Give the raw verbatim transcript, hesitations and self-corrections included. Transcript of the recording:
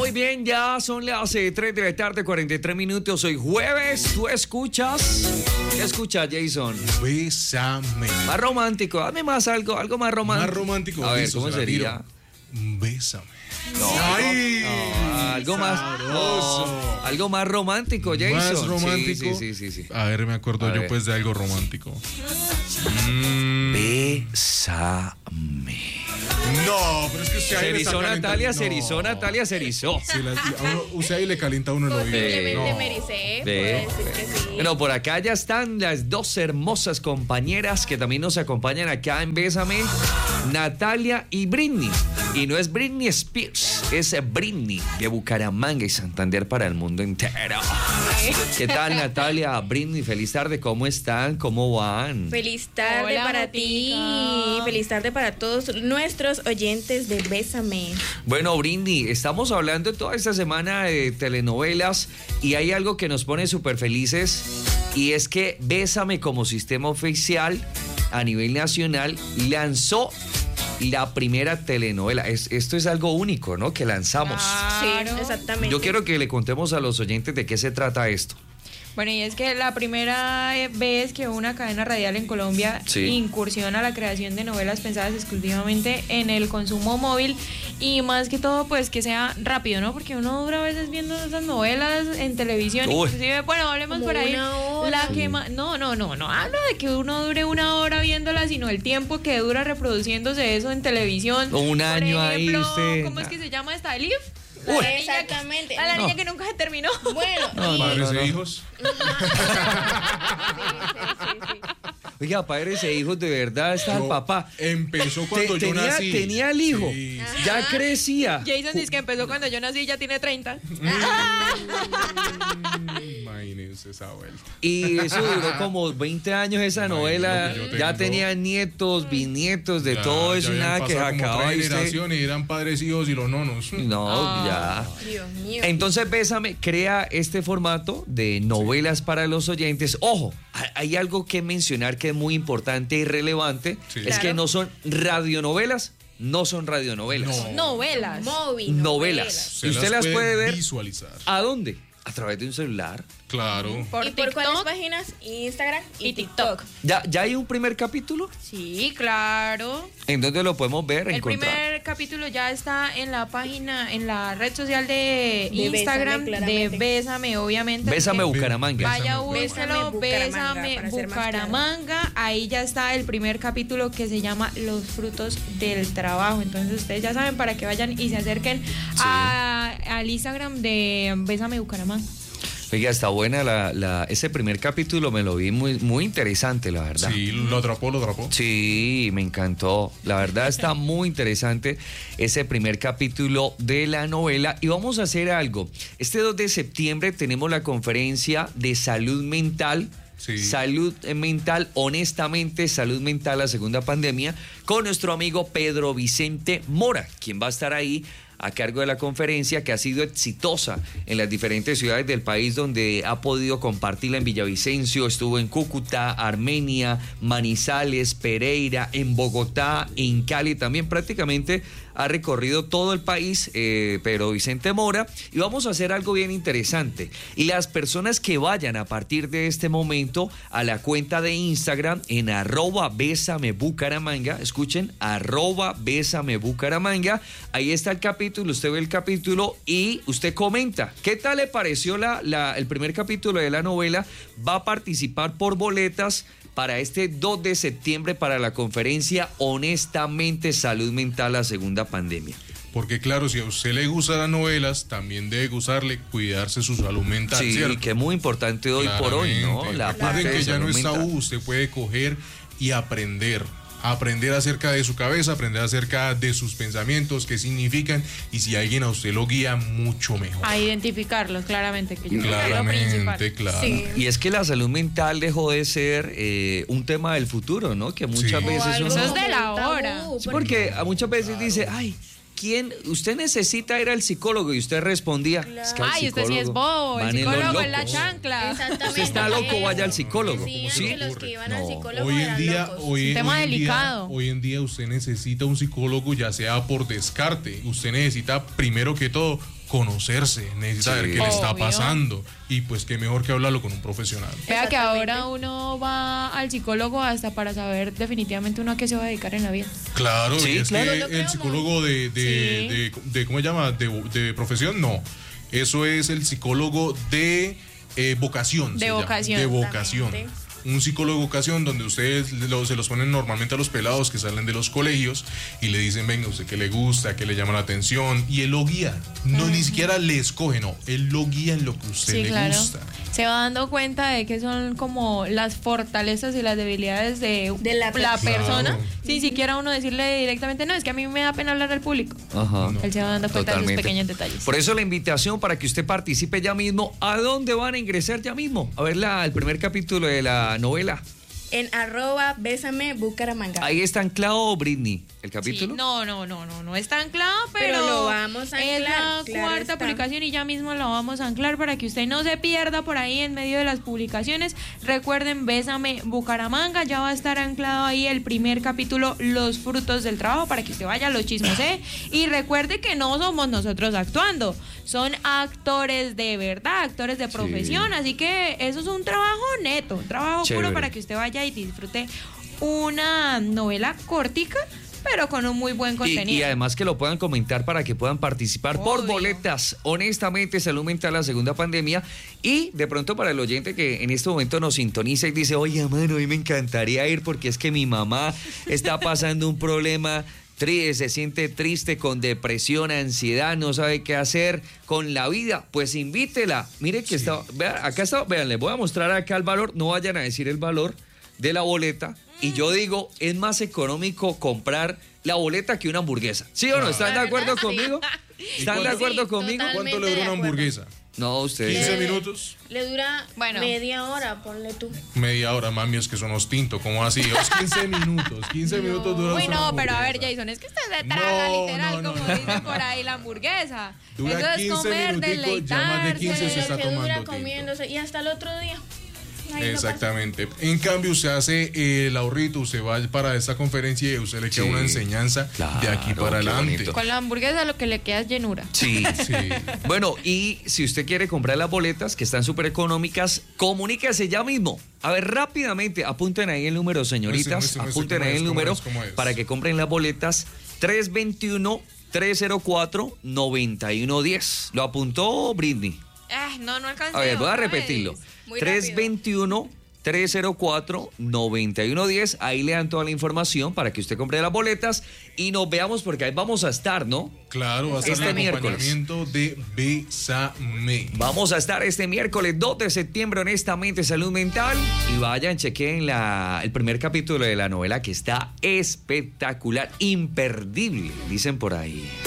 Muy bien, ya son las eh, tres de la tarde, cuarenta y tres minutos. Hoy jueves, ¿tú escuchas? ¿Qué escuchas, Jason? Bésame. Más romántico, dame más algo, algo más romántico. Más romántico. A ver, listo, ¿cómo se la sería? tiro. Bésame. No, Ay, no, algo más, no, algo más romántico, Jason. Más romántico. Sí, sí, sí, sí, sí. A ver, me acuerdo A yo ver. pues de algo romántico. Mm, Bésame. no, pero es que usted ahí Se le está erizó calentando. Natalia, se No. erizó Natalia, se erizó. Sí, la- a uno- usted ahí le calienta a uno el oído. Posiblemente No. me ericé, Ve, puede ser que sí. Bueno, por acá ya están las dos hermosas compañeras que también nos acompañan acá en Bésame, Natalia y Britney. Y no es Britney Spears, es Britney de Bucaramanga y Santander para el mundo entero. ¿Qué tal, Natalia? Britney, feliz tarde, ¿cómo están? ¿Cómo van? Feliz tarde Hola, para Motica. ti. Feliz tarde para todos nuestros oyentes de Bésame. Bueno, Britney, estamos hablando toda esta semana de telenovelas y hay algo que nos pone súper felices y es que Bésame como sistema oficial a nivel nacional lanzó la primera telenovela. Es, esto es algo único, ¿no? Que lanzamos. Claro. Sí, exactamente. Yo quiero que le contemos a los oyentes de qué se trata esto. Bueno, y es que la primera vez que una cadena radial en Colombia Sí. incursiona a la creación de novelas pensadas exclusivamente en el consumo móvil y más que todo pues que sea rápido, ¿no? Porque uno dura a veces viendo esas novelas en televisión, Uy. inclusive, bueno, hablemos Como por ahí. una hora. La que ma- no, no, no, no hablo de que uno dure una hora viéndola, sino el tiempo que dura reproduciéndose eso en televisión. Un Por año ahí, ejemplo, usted- ¿cómo es que se llama esta? ¿Elif? Uy. La niña que- Exactamente. A la No. niña que nunca se terminó. Bueno, No, y- no, Padres no, no. e hijos. Sí, sí, sí, sí. Oiga, padres e hijos, de verdad está el Yo- papá. Empezó Te- cuando yo tenía, nací. tenía el hijo, Sí, sí. ya crecía. Jason dice que empezó cuando yo nací y ya tiene treinta. Imagínense esa vuelta. Y eso duró como veinte años esa Imagino novela. que yo Ya tengo- tenía nietos, bisnietos, de Ya- todo ya eso y habían nada que se pasado como acababa. tres y usted- generaciones y eran padres, hijos y los nonos. No, Ah. Dios mío. Entonces, Bésame crea este formato de novelas para los oyentes. Ojo, hay- hay algo que mencionar que es muy importante y relevante. Sí. Es Claro. que no son radionovelas, no son radionovelas. No. Novelas. Móvil. Novelas. ¿Y usted las puede ver? visualizar. ¿A dónde? A través de un celular. Claro. Por ¿Y por cuáles TikTok páginas? Instagram y, y TikTok. ¿Ya, ¿Ya hay un primer capítulo? Sí, claro. ¿En dónde lo podemos ver, El encontrar? primer capítulo ya está en la página, en la red social de, De Instagram Bésame, de claramente. Bésame, obviamente. Bésame Así que Bucaramanga. Vaya, Bésame búsquelo, Bucaramanga, Bésame para ser más Bucaramanga. Ahí ya está el primer capítulo que se llama Los frutos del trabajo. Entonces ustedes ya saben para que vayan y se acerquen a- al Instagram de Bésame Bucaramanga. Oiga, está buena la, la- ese primer capítulo, me lo vi muy, muy interesante, la verdad. Sí, lo atrapó, lo atrapó. Sí, me encantó. La verdad está muy interesante ese primer capítulo de la novela. Y vamos a hacer algo. Este dos de septiembre tenemos la conferencia de salud mental. Sí. Salud mental, honestamente, salud mental, la segunda pandemia, con nuestro amigo Pedro Vicente Mora, quien va a estar ahí a cargo de la conferencia, que ha sido exitosa en las diferentes ciudades del país, donde ha podido compartirla en Villavicencio, estuvo en Cúcuta, Armenia, Manizales, Pereira, en Bogotá, en Cali, también prácticamente ha recorrido todo el país, eh, Pedro Vicente Mora, y vamos a hacer algo bien interesante. Y las personas que vayan a partir de este momento a la cuenta de Instagram en arroba Bésame Bucaramanga, escuchen, arroba Bésame Bucaramanga, ahí está el capítulo, usted ve el capítulo y usted comenta, ¿qué tal le pareció la, la, el primer capítulo de la novela? Va a participar por boletas para este dos de septiembre para la conferencia Honestamente Salud Mental, la segunda pandemia. Porque claro, si a usted le gustan las novelas, también debe gustarle cuidarse su salud mental, Sí, ¿cierto? que es muy importante hoy por hoy, ¿no? Claramente. La Recuerden parte de que ya no salud es mental. tabú, usted puede coger y aprender. Aprender acerca de su cabeza, aprender acerca de sus pensamientos, qué significan, y si alguien a usted lo guía, mucho mejor. A identificarlos claramente, que yo creo que es lo principal. Claramente, claro. Sí. Y es que la salud mental dejó de ser eh, un tema del futuro, ¿no? Que muchas Sí. veces O algo uno... Eso es de como la un tabú, hora. Sí, porque a muchas veces dice, ay, ¿quién? Usted necesita ir al psicólogo, y usted respondía, es que al Ay, usted sí es psicólogo, bobo, el van en los psicólogo es la locos. chancla. Exactamente. Usted está loco, vaya al psicólogo. Sí, ¿Sí? que los que iban al No. psicólogo Hoy en eran día, locos. hoy, Un tema hoy en día- delicado. hoy en día usted necesita un psicólogo, ya sea por descarte. Usted necesita primero que todo conocerse, necesita Sí. ver qué le está Obvio. pasando. Y pues qué mejor que hablarlo con un profesional. Vea que Exactamente. ahora uno va al psicólogo hasta para saber definitivamente uno a qué se va a dedicar en la vida. Claro, Sí, y es claro. que Yo creo, el psicólogo de, de, Sí. de, de- ¿cómo se llama? De, de profesión, no. Eso es el psicólogo de eh, vocación. De se llama. vocación. De vocación. Exactamente. Un psicólogo de vocación donde ustedes lo- se los ponen normalmente a los pelados que salen de los colegios y le dicen, venga, usted qué le gusta, qué le llama la atención, y él lo guía. No, ni siquiera le escoge, no. Él lo guía en lo que a usted Sí, le claro. gusta. Se va dando cuenta de que son como las fortalezas y las debilidades de, De la persona. persona, Claro. sin siquiera uno decirle directamente, no, es que a mí me da pena hablar al público. Ajá. Él se va dando cuenta de Totalmente. esos pequeños detalles. Por eso la invitación para que usted participe ya mismo. ¿A dónde van a ingresar ya mismo? A ver la, el primer capítulo de la novela. En arroba Bésame Bucaramanga. Ahí está anclado, Britney, el Sí, capítulo. no, no, no, no, no está anclado, pero, Pero lo vamos a es anclar, la claro cuarta está. publicación y ya mismo lo vamos a anclar para que usted no se pierda por ahí en medio de las publicaciones. Recuerden, Bésame Bucaramanga, ya va a estar anclado ahí el primer capítulo, Los frutos del trabajo, para que usted vaya a los chismosee. Y recuerde que no somos nosotros actuando, son actores de verdad, actores de profesión, así que eso es un trabajo neto, un trabajo Chévere. puro para que usted vaya y disfrute una novela cortica, pero con un muy buen Y, contenido. y además que lo puedan comentar para que puedan participar por Obvio. boletas. Honestamente, salud mental la segunda pandemia. Y de pronto para el oyente que en este momento nos sintoniza y dice, oye, mano, a mí me encantaría ir porque es que mi mamá está pasando un problema. Tri- se siente triste, con depresión, ansiedad, no sabe qué hacer con la vida, pues invítela. Mire que está, vea, acá está, vean, les voy a mostrar acá el valor, no vayan a decir el valor de la boleta. Y yo digo, es más económico comprar la boleta que una hamburguesa. ¿Sí o no? ¿Están de acuerdo conmigo? ¿Están de cuánto- acuerdo Sí, conmigo? total. ¿Cuánto le dura de una acuerdo. hamburguesa? No, ustedes. quince Le- minutos. Le dura Bueno. media hora, ponle tú. Media hora, mami, es que son los tintos, ¿cómo así? Los quince minutos, quince minutos dura Uy, una no, pero a ver, hamburguesa. Jason, es que usted se traga No, literal, no, no, como no, dice no. por ahí la hamburguesa. Dura Eso es quince comer, minuticos, ya más de deleitarse. quince se Pero está lo que dura tomando tinto. comiéndose y hasta el otro día. Ahí no pasa. Exactamente. En cambio, usted hace eh, el ahorrito, usted va para esta conferencia y usted le queda Sí, una enseñanza claro, de aquí para qué adelante. bonito. Con la hamburguesa lo que le queda es llenura. Sí. Sí. Bueno, y si usted quiere comprar las boletas, que están súper económicas, comuníquese ya mismo. A ver, rápidamente, apunten ahí el número, señoritas. Muestre, muestre, apunten muestre ahí el cómo es, número cómo es, cómo es. para que compren las boletas. tres veintiuno, tres cero cuatro, noventa y uno diez. ¿Lo apuntó Britney? Ah, no, no alcancé. A ver, voy a otra vez. repetirlo. Muy tres veintiuno, tres cero cuatro, noventa y uno diez. Ahí le dan toda la información para que usted compre las boletas y nos veamos porque ahí vamos a estar, ¿no? Claro, va a estar Este el miércoles. acompañamiento de Bésame. Vamos a estar este miércoles dos de septiembre, honestamente, salud mental. Y vayan, chequen la, el primer capítulo de la novela que está espectacular, imperdible, dicen por ahí.